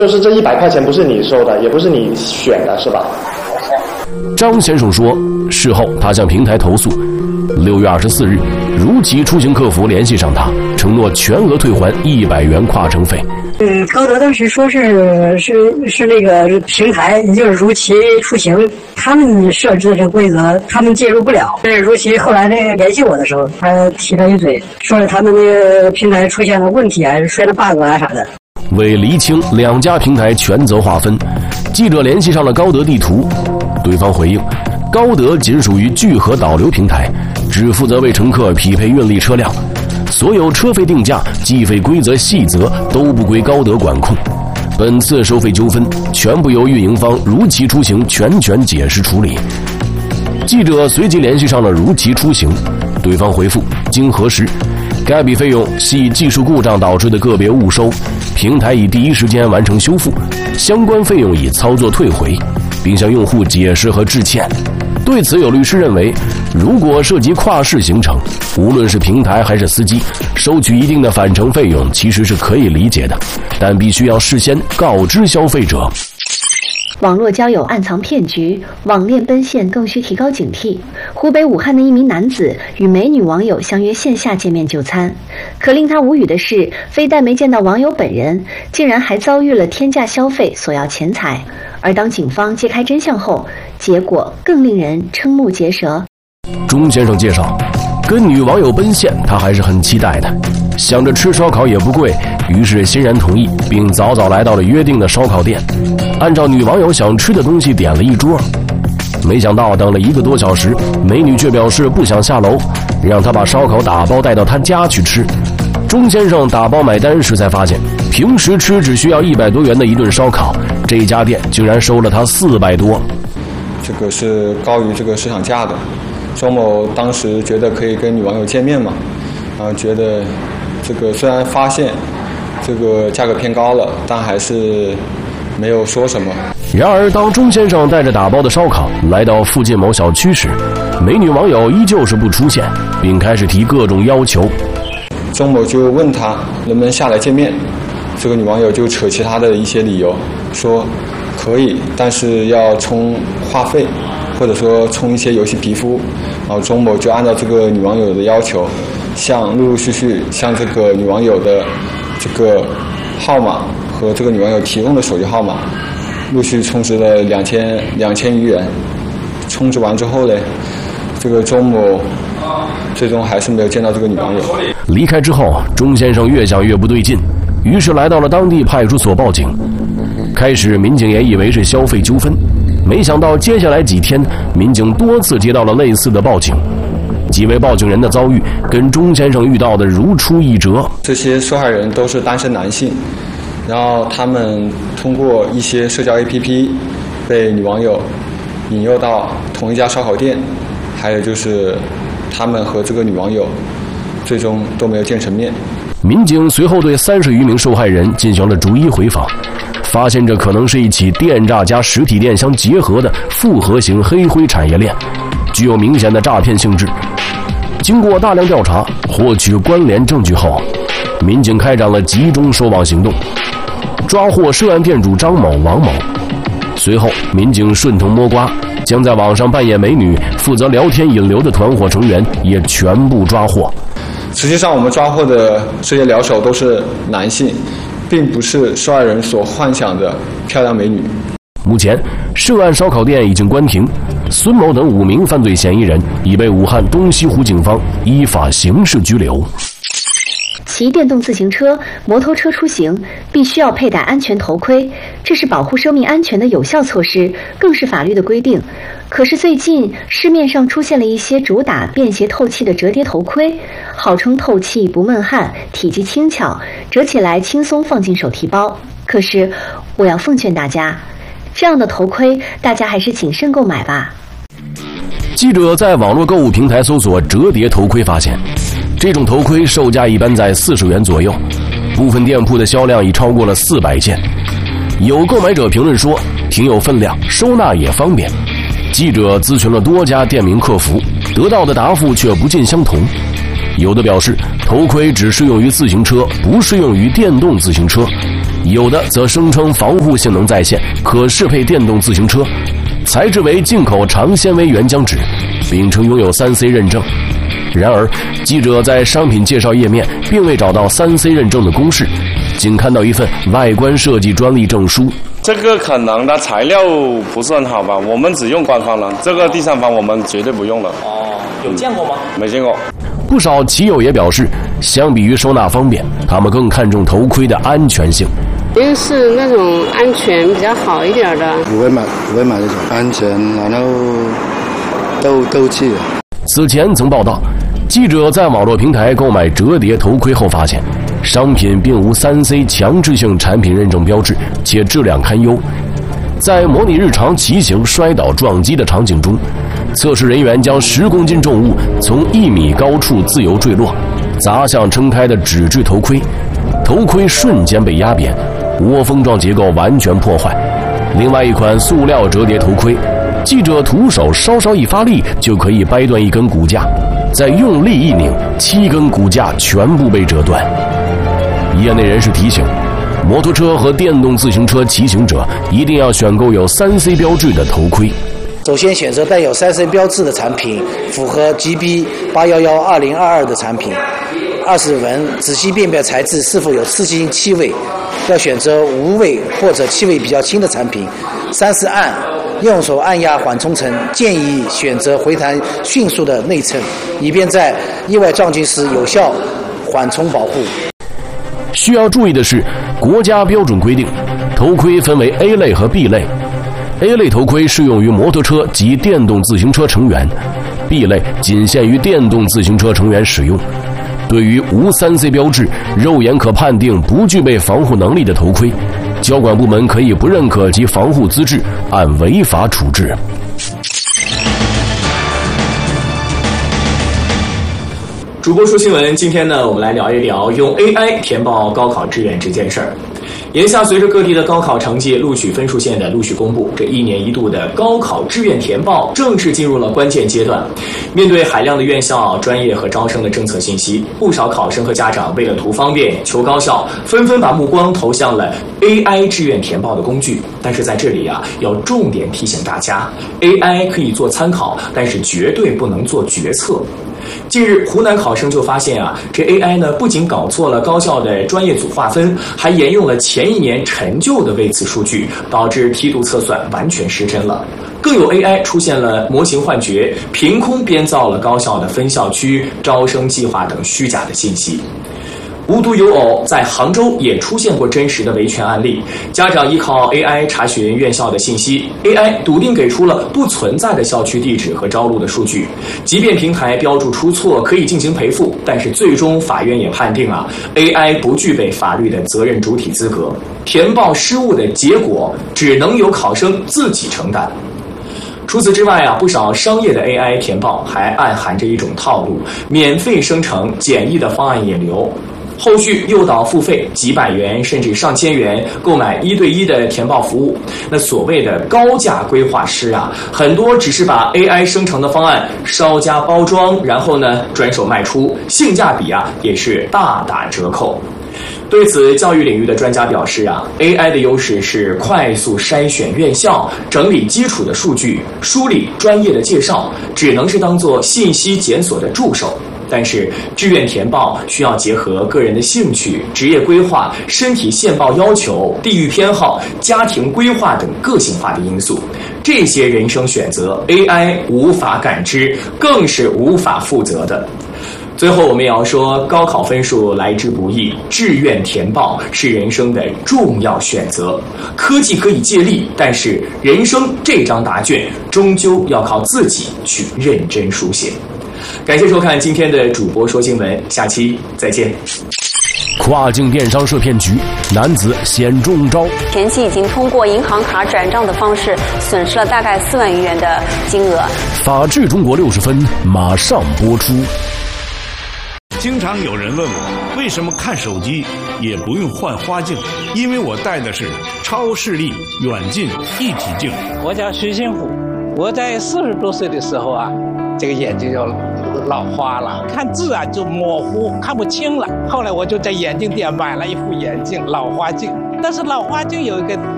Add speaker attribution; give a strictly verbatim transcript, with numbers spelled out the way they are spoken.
Speaker 1: 就是这一百块钱不是你收的，也不是你选的，是吧？
Speaker 2: 张先生说，事后他向平台投诉。六月二十四日，如祺出行客服联系上他，承诺全额退还一百元跨程费。
Speaker 3: 嗯，高德当时说是是是那个平台，也就是如祺出行，他们设置的这个规则，他们介入不了。但是如祺后来那个联系我的时候，他提了一嘴，说是他们那个平台出现了问题啊，出现了 bug 啊啥的。
Speaker 2: 为厘清两家平台权责划分，记者联系上了高德地图，对方回应，高德仅属于聚合导流平台，只负责为乘客匹配运力车辆，所有车费定价、计费规则细则都不归高德管控。本次收费纠纷全部由运营方如祺出行全权解释处理。记者随即联系上了如祺出行，对方回复，经核实，该笔费用系技术故障导致的个别误收，平台已第一时间完成修复，相关费用已操作退回，并向用户解释和致歉。对此，有律师认为，如果涉及跨市行程，无论是平台还是司机，收取一定的返程费用其实是可以理解的，但必须要事先告知消费者。
Speaker 4: 网络交友暗藏骗局，网恋奔现更需提高警惕。湖北武汉的一名男子与美女网友相约线下见面就餐，可令他无语的是，非但没见到网友本人，竟然还遭遇了天价消费索要钱财。而当警方揭开真相后，结果更令人瞠目结舌。
Speaker 2: 钟先生介绍，跟女网友奔现他还是很期待的，想着吃烧烤也不贵，于是欣然同意，并早早来到了约定的烧烤店，按照女网友想吃的东西点了一桌。没想到等了一个多小时，美女却表示不想下楼，让他把烧烤打包带到她家去吃。钟先生打包买单时才发现，平时吃只需要一百多元的一顿烧烤，这家店竟然收了他四百多，
Speaker 5: 这个是高于这个市场价的。周某当时觉得可以跟女网友见面嘛，啊，觉得这个虽然发现这个价格偏高了，但还是没有说什么。
Speaker 2: 然而，当钟先生带着打包的烧烤来到附近某小区时，美女网友依旧是不出现，并开始提各种要求。
Speaker 5: 钟某就问他能不能下来见面，这个女网友就扯其他的一些理由，说可以，但是要充话费，或者说充一些游戏皮肤。然后钟某就按照这个女网友的要求，向陆陆续续向这个女网友的这个号码和这个女网友提供的手机号码，陆续充值了两千两千余元。充值完之后呢，这个钟某最终还是没有见到这个女网友。
Speaker 2: 离开之后，钟先生越想越不对劲，于是来到了当地派出所报警。开始，民警也以为是消费纠纷，没想到接下来几天，民警多次接到了类似的报警。几位报警人的遭遇跟钟先生遇到的如出一辙。
Speaker 5: 这些受害人都是单身男性，然后他们通过一些社交 A P P 被女网友引诱到同一家烧烤店，还有就是他们和这个女网友最终都没有见成面。
Speaker 2: 民警随后对三十余名受害人进行了逐一回访，发现这可能是一起电诈加实体店相结合的复合型黑灰产业链，具有明显的诈骗性质。经过大量调查，获取关联证据后，民警开展了集中收网行动，抓获涉案店主张某、王某。随后，民警顺藤摸瓜，将在网上扮演美女、负责聊天引流的团伙成员也全部抓获。
Speaker 5: 实际上，我们抓获的这些聊手都是男性，并不是受害人所幻想的漂亮美女。
Speaker 2: 目前，涉案烧烤店已经关停，孙某等五名犯罪嫌疑人已被武汉东西湖警方依法刑事拘留。
Speaker 4: 骑电动自行车、摩托车出行必须要佩戴安全头盔，这是保护生命安全的有效措施，更是法律的规定。可是最近市面上出现了一些主打便携透气的折叠头盔，号称透气不闷汗，体积轻巧，折起来轻松放进手提包。可是我要奉劝大家，这样的头盔大家还是谨慎购买吧。
Speaker 2: 记者在网络购物平台搜索折叠头盔，发现这种头盔售价一般在四十元左右，部分店铺的销量已超过了四百件。有购买者评论说，挺有分量，收纳也方便。记者咨询了多家店名客服，得到的答复却不尽相同。有的表示头盔只适用于自行车，不适用于电动自行车； 有的则声称防护性能在线，可适配电动自行车，材质为进口长纤维原浆纸，并称拥有 三 C 认证。然而，记者在商品介绍页面并未找到 三 C 认证的公示，仅看到一份外观设计专利证书。
Speaker 6: 这个可能它材料不是很好吧，我们只用官方的，这个第三方我们绝对不用了。
Speaker 7: 哦，有见过吗？
Speaker 6: 没见过。
Speaker 2: 不少骑友也表示，相比于收纳方便，他们更看重头盔的安全性。
Speaker 8: 因为是那种安全比较好一点的，
Speaker 9: 不会买，不会买那种安全，然后斗斗气。
Speaker 2: 此前曾报道，记者在网络平台购买折叠头盔后发现，商品并无 三 C 强制性产品认证标志，且质量堪忧。在模拟日常骑行摔倒撞击的场景中，测试人员将十公斤重物从一米高处自由坠落，砸向撑开的纸质头盔，头盔瞬间被压扁，窝蜂状结构完全破坏。另外一款塑料折叠头盔，记者徒手稍稍一发力就可以掰断一根骨架，再用力一拧，七根骨架全部被折断。业内人士提醒，摩托车和电动自行车骑行者一定要选购有 三 C 标志的头盔。
Speaker 10: 首先选择带有 三 C 标志的产品，符合 G B 八一一二零二二的产品。二是闻，仔细辨别材质是否有刺激性气味，要选择无味或者气味比较轻的产品。三是按，用手按压缓冲层，建议选择回弹迅速的内衬，以便在意外撞击时有效缓冲保护。
Speaker 2: 需要注意的是，国家标准规定，头盔分为 A 类和 B 类。A 类头盔适用于摩托车及电动自行车成员 ，B 类仅限于电动自行车成员使用。对于无 三 C 标志、肉眼可判定不具备防护能力的头盔，交管部门可以不认可其防护资质，按违法处置。
Speaker 7: 主播说新闻，今天呢，我们来聊一聊用 A I 填报高考志愿这件事儿。眼下，随着各地的高考成绩、录取分数线的陆续公布，这一年一度的高考志愿填报正式进入了关键阶段。面对海量的院校、专业和招生的政策信息，不少考生和家长为了图方便、求高效，纷纷把目光投向了 A I 志愿填报的工具。但是在这里啊，要重点提醒大家 ，A I 可以做参考，但是绝对不能做决策。近日，湖南考生就发现啊，这 A I 呢不仅搞错了高校的专业组划分，还沿用了前一年陈旧的位次数据，导致梯度测算完全失真了。更有 A I 出现了模型幻觉，凭空编造了高校的分校区、招生计划等虚假的信息。无独有偶，在杭州也出现过真实的维权案例。家长依靠 A I 查询院校的信息 ，A I 笃定给出了不存在的校区地址和招录的数据。即便平台标注出错可以进行赔付，但是最终法院也判定啊 ，A I 不具备法律的责任主体资格，填报失误的结果只能由考生自己承担。除此之外啊，不少商业的 A I 填报还暗含着一种套路：免费生成简易的方案引流。后续诱导付费几百元甚至上千元购买一对一的填报服务。那所谓的高价规划师啊，很多只是把 A I 生成的方案稍加包装，然后呢转手卖出，性价比啊也是大打折扣。对此，教育领域的专家表示啊 ，A I 的优势是快速筛选院校、整理基础的数据、梳理专业的介绍，只能是当做信息检索的助手。但是志愿填报需要结合个人的兴趣、职业规划、身体现报要求、地域偏好、家庭规划等个性化的因素，这些人生选择 A I 无法感知，更是无法负责的。最后我们也要说，高考分数来之不易，志愿填报是人生的重要选择。科技可以借力，但是人生这张答卷终究要靠自己去认真书写。感谢收看今天的主播说新闻，下期再见。
Speaker 2: 跨境电商涉骗局，男子险中招。
Speaker 11: 前期已经通过银行卡转账的方式，损失了大概四万余元的金额。
Speaker 2: 法治中国六十分马上播出。
Speaker 12: 经常有人问我，为什么看手机也不用换花镜？因为我戴的是超视力远近一体镜。
Speaker 13: 我叫徐新虎，我在四十多岁的时候啊，这个眼睛就老花了，看字啊就模糊，看不清了。后来我就在眼镜店买了一副眼镜，老花镜。 但是老花就有一个